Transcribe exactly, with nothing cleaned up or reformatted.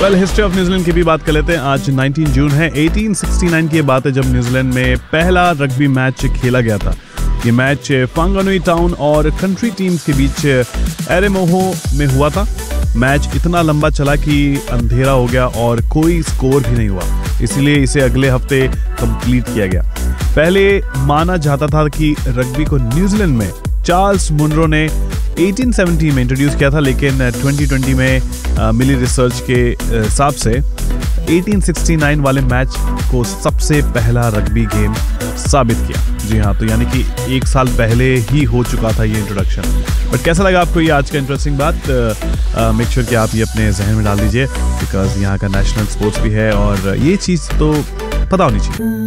Well history of New Zealand की भी बात कर लेते हैं। आज उन्नीस जून है, अठारह सौ उनहत्तर की बात है जब न्यूजीलैंड में पहला रग्बी मैच खेला गया था। ये मैच वहांगानुई टाउन और कंट्री टीम्स के बीच एरेमोहो में हुआ था। मैच इतना लंबा चला कि अंधेरा हो गया और कोई स्कोर भी नहीं हुआ, इसलिए इसे अगले हफ्ते कंप्लीट किया गया। पहले माना जाता था कि रग्बी को न्यूजीलैंड में चार्ल्स मुनरो ने अठारह सौ सत्तर में इंट्रोड्यूस किया था, लेकिन दो हज़ार बीस में आ, मिली रिसर्च के हिसाब से अठारह सौ उनहत्तर वाले मैच को सबसे पहला रग्बी गेम साबित किया। जी हाँ, तो यानी कि एक साल पहले ही हो चुका था ये इंट्रोडक्शन। बट कैसा लगा आपको ये आज का इंटरेस्टिंग बात? मेक श्योर कि आप ये अपने जहन में डाल दीजिए, बिकॉज यहाँ का नेशनल स्पोर्ट्स भी है और ये चीज़ तो पता होनी चाहिए।